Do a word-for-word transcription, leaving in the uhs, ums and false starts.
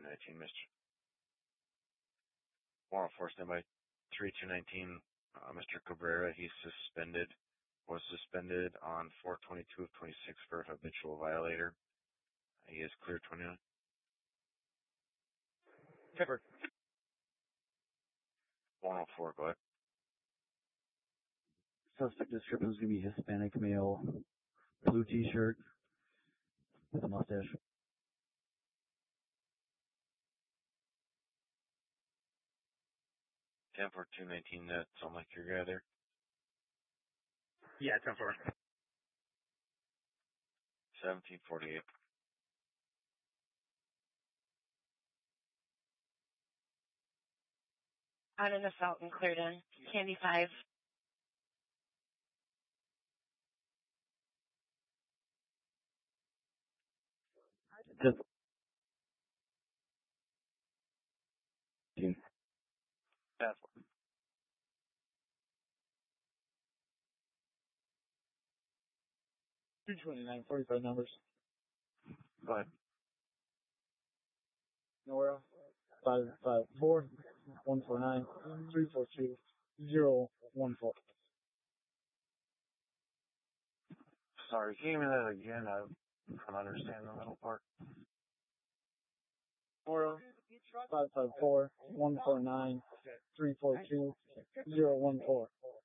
two nineteen, Mister one oh four, standby. three two nineteen, uh, Mister Cabrera, he's suspended, was suspended on four twenty-two of twenty-six for a habitual violator. He is clear twenty-nine. Pepper. one oh four, go ahead. Suspect description is going to be Hispanic male, blue t-shirt with a mustache. ten four two nineteen, that sound like your guy there? Yeah, ten four. seventeen forty-eight. On an assault and cleared in. Candy five. Just That's one. two twenty-nine, forty-five numbers. Go ahead. Nora. five five four, one four nine, three four two, zero one four. Sorry, can you give me that again? I don't understand the middle part. Nora. five five four, one four nine, three four two, zero one four.